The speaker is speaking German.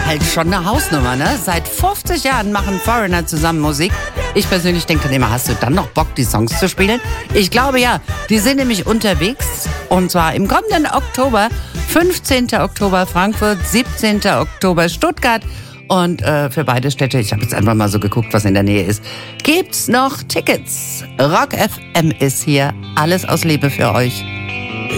halt schon eine Hausnummer, ne? Seit 50 Jahren machen Foreigner zusammen Musik. Ich persönlich denke dann immer, hast du dann noch Bock, die Songs zu spielen? Ich glaube ja, die sind nämlich unterwegs. Und zwar im kommenden Oktober, 15. Oktober Frankfurt, 17. Oktober Stuttgart. Und für beide Städte, ich habe jetzt einfach mal so geguckt, was in der Nähe ist, gibt's noch Tickets. Rock FM ist hier, alles aus Liebe für euch.